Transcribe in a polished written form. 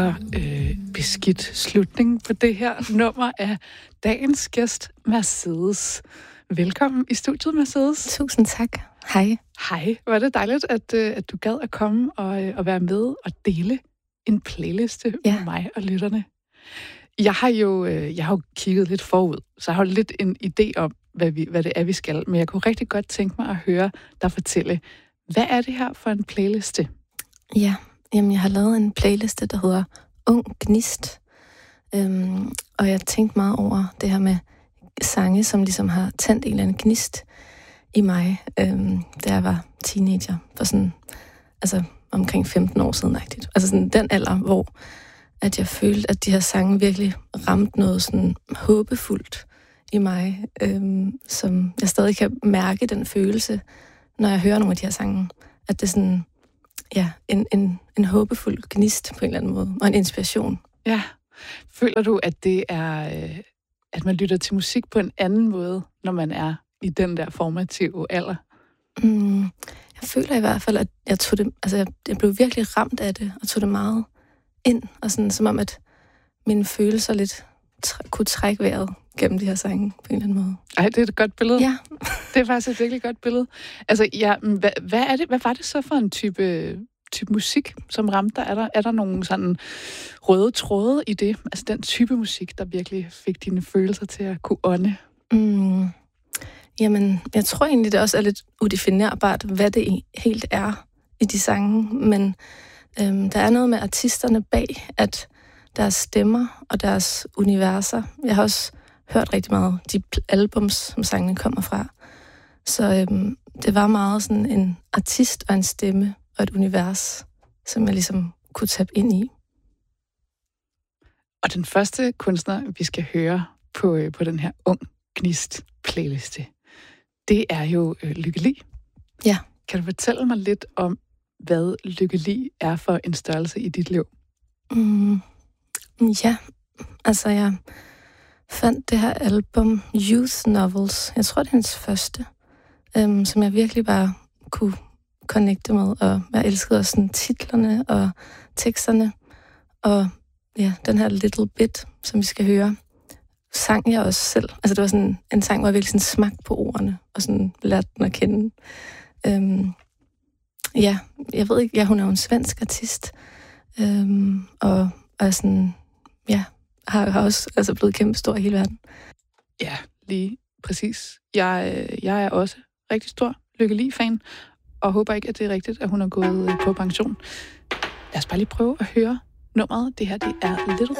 Beskidt slutning på det her nummer af dagens gæst, Mercedes. Velkommen i studiet, Mercedes. Tusind tak. Hej. Hej. Var det dejligt, at du gad at komme og være med og dele en playliste med mig og lytterne. Jeg har jo kigget lidt forud, så jeg har lidt en idé om, hvad det er, vi skal. Men jeg kunne rigtig godt tænke mig at høre dig fortælle, hvad er det her for en playliste? Ja, jamen jeg har lavet en playliste, der hedder Ung Gnist. Og jeg tænkte meget over det her med sange, som ligesom har tændt en eller anden gnist i mig, da jeg var teenager, for sådan, altså omkring 15 år siden. Altså sådan den alder, hvor at jeg følte, at de her sange virkelig ramte noget sådan håbefuldt i mig, som jeg stadig kan mærke den følelse, når jeg hører nogle af de her sange, at det er sådan, ja, en håbefuld gnist på en eller anden måde, og en inspiration. Ja. Føler du, at det er, at man lytter til musik på en anden måde, når man er i den der formative alder? Jeg føler i hvert fald, at jeg tog det, altså jeg blev virkelig ramt af det, og tog det meget ind, og sådan som om, at mine følelser lidt kunne trække vejret gennem de her sange på en eller anden måde. Ej, det er et godt billede. Ja. Det er faktisk et virkelig godt billede. Altså, ja, hvad var det så for en type musik, som ramte dig? Er der nogle sådan røde tråde i det? Altså den type musik, der virkelig fik dine følelser til at kunne ånde? Jamen, jeg tror egentlig, det også er lidt udefinerbart, hvad det helt er i de sange, men der er noget med artisterne bag, at deres stemmer og deres universer. Jeg har også hørt rigtig meget de albums, som sangene kommer fra. Så det var meget sådan en artist og en stemme og et univers, som jeg ligesom kunne tabe ind i. Og den første kunstner, vi skal høre på den her Ung Gnist playliste, det er jo Lykke Li. Ja. Kan du fortælle mig lidt om, hvad Lykke Li er for en størrelse i dit liv? Ja, altså jeg fandt det her album Youth Novels. Jeg tror, det er hans første, som jeg virkelig bare kunne connecte med, og jeg elskede også sådan titlerne og teksterne. Og ja, den her Little Bit, som vi skal høre, sang jeg også selv. Altså det var sådan en sang, hvor jeg virkelig sådan smagte på ordene, og sådan lærte den at kende. Ja, jeg ved ikke, hun er jo en svensk artist, og er sådan, ja, har også altså blevet kæmpe stor i hele verden. Ja, lige præcis. Jeg er også rigtig stor Lykke Li-fan, og håber ikke, at det er rigtigt, at hun er gået på pension. Lad os bare lige prøve at høre nummeret. Det her, det er Little